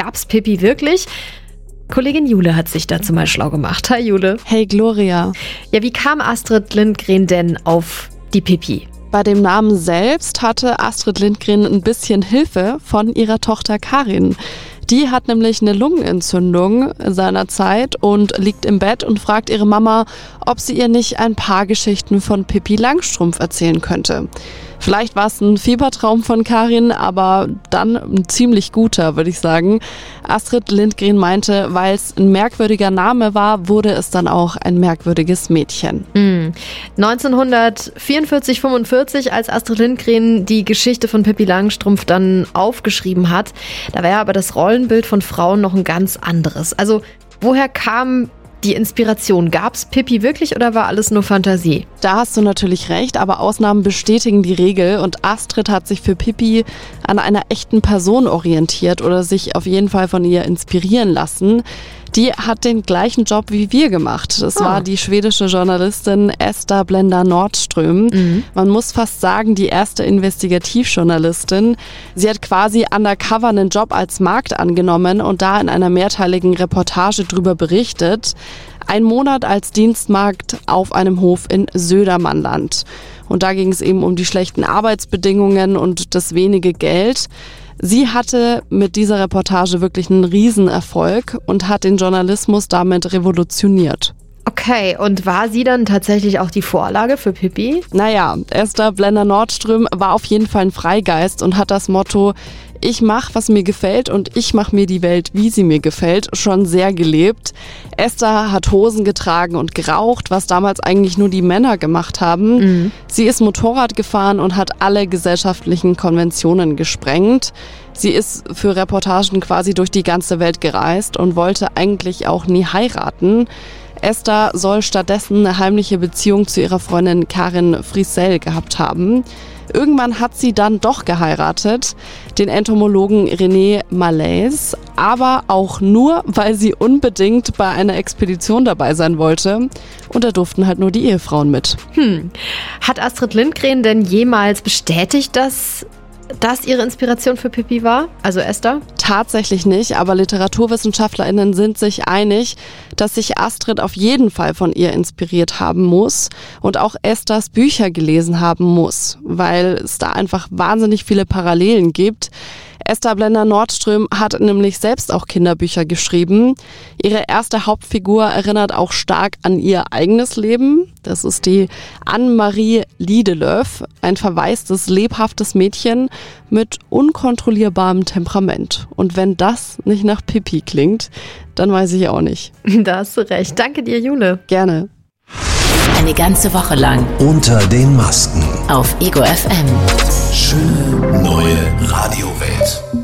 Gab's Pippi wirklich? Kollegin Jule hat sich dazu mal schlau gemacht. Hi Jule. Hey Gloria. Ja, wie kam Astrid Lindgren denn auf die Pippi? Bei dem Namen selbst hatte Astrid Lindgren ein bisschen Hilfe von ihrer Tochter Karin. Die hat nämlich eine Lungenentzündung seinerzeit und liegt im Bett und fragt ihre Mama, ob sie ihr nicht ein paar Geschichten von Pippi Langstrumpf erzählen könnte. Vielleicht war es ein Fiebertraum von Karin, aber dann ein ziemlich guter, würde ich sagen. Astrid Lindgren meinte, weil es ein merkwürdiger Name war, wurde es dann auch ein merkwürdiges Mädchen. 1944, 45, als Astrid Lindgren die Geschichte von Pippi Langstrumpf dann aufgeschrieben hat, da war aber das Rollenbild von Frauen noch ein ganz anderes. Also woher kam die Inspiration? Gab's Pippi wirklich oder war alles nur Fantasie? Da hast du natürlich recht, aber Ausnahmen bestätigen die Regel und Astrid hat sich für Pippi an einer echten Person orientiert oder sich auf jeden Fall von ihr inspirieren lassen. Die hat den gleichen Job wie wir gemacht. Das war die schwedische Journalistin Esta Blenda Nordström. Man muss fast sagen, die erste Investigativjournalistin. Sie hat quasi undercover einen Job als Magd angenommen und da in einer mehrteiligen Reportage drüber berichtet. 1 Monat als Dienstmagd auf einem Hof in Södermanland. Und da ging es eben um die schlechten Arbeitsbedingungen und das wenige Geld. Sie hatte mit dieser Reportage wirklich einen Riesenerfolg und hat den Journalismus damit revolutioniert. Okay, und war sie dann tatsächlich auch die Vorlage für Pippi? Naja, Esta Blenda Nordström war auf jeden Fall ein Freigeist und hat das Motto, ich mache, was mir gefällt und ich mache mir die Welt, wie sie mir gefällt, schon sehr gelebt. Esta hat Hosen getragen und geraucht, was damals eigentlich nur die Männer gemacht haben. Sie ist Motorrad gefahren und hat alle gesellschaftlichen Konventionen gesprengt. Sie ist für Reportagen quasi durch die ganze Welt gereist und wollte eigentlich auch nie heiraten. Esta soll stattdessen eine heimliche Beziehung zu ihrer Freundin Karin Friesell gehabt haben. Irgendwann hat sie dann doch geheiratet, den Entomologen René Malaise, aber auch nur, weil sie unbedingt bei einer Expedition dabei sein wollte. Und da durften halt nur die Ehefrauen mit. Hat Astrid Lindgren denn jemals bestätigt, dass das ihre Inspiration für Pippi war? Also Esta? Tatsächlich nicht, aber LiteraturwissenschaftlerInnen sind sich einig, dass sich Astrid auf jeden Fall von ihr inspiriert haben muss und auch Estas Bücher gelesen haben muss, weil es da einfach wahnsinnig viele Parallelen gibt. Esta Blenda Nordström hat nämlich selbst auch Kinderbücher geschrieben. Ihre erste Hauptfigur erinnert auch stark an ihr eigenes Leben. Das ist die Anne-Marie Liedelöw, ein verwaistes, lebhaftes Mädchen mit unkontrollierbarem Temperament. Und wenn das nicht nach Pippi klingt, dann weiß ich auch nicht. Da hast du recht. Danke dir, Jule. Gerne. Eine ganze Woche lang Unter den Masken auf Ego FM. Schöne neue Radiowelt.